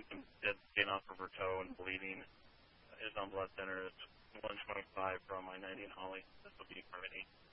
symptoms did gain off of her toe and bleeding. Is on blood center. It's 125 from I-90 in Holly. This will be permanent.